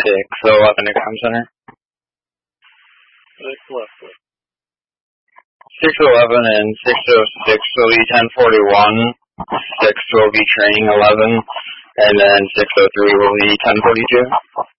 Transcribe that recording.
611 to Com Center. 611 and 606 will be 1041, 6 will be training 11, and then 603 will be 1042.